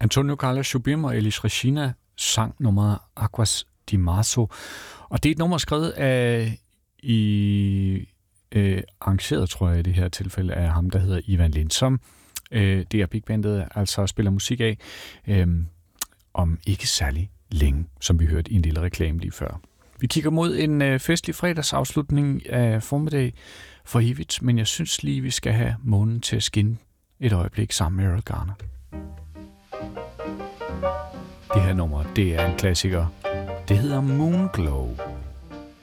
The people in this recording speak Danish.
Antonio Carlos Jobim og Elis Regina sang nummeret Aguas de Marzo. Og det er et nummer skrevet af arrangeret, tror jeg, i det her tilfælde, af ham, der hedder Ivan Lindh, som det er Big Bandet altså spiller musik af om ikke særlig længe, som vi hørte i en lille reklame lige før. Vi kigger mod en festlig fredagsafslutning af formiddag for evigt, men jeg synes lige, vi skal have månen til at skinne et øjeblik sammen med Erroll Garner. Det her nummer, det er en klassiker. Det hedder Moonglow.